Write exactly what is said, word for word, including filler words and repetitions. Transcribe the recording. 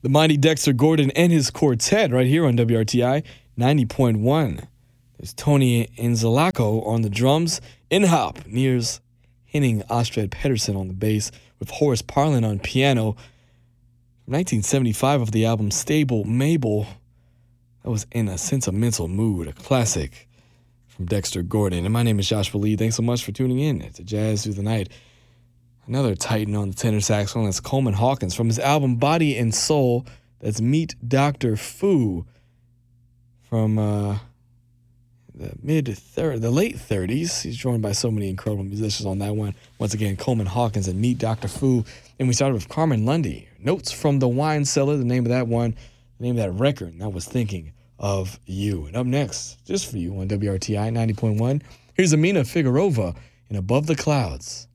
The mighty Dexter Gordon and his quartet right here on W R T I ninety point one. There's Tony Enzalaco on the drums. In-hop nears Henning Ostred Pedersen on the bass with Horace Parlin on piano. nineteen seventy-five of the album Stable Mabel. That was In a Sentimental Mood, a classic from Dexter Gordon. And my name is Joshua Lee. Thanks so much for tuning in to Jazz Through the Night. Another titan on the tenor saxophone, that's Coleman Hawkins from his album Body and Soul. That's Meet Doctor Fu from uh, the mid third, the late thirties. He's joined by so many incredible musicians on that one. Once again, Coleman Hawkins and Meet Doctor Fu. And we started with Carmen Lundy. Notes from the Wine Cellar, the name of that one, the name of that record. And I was thinking of you. And up next, just for you on W R T I ninety point one, here's Amina Figueroa in Above the Clouds.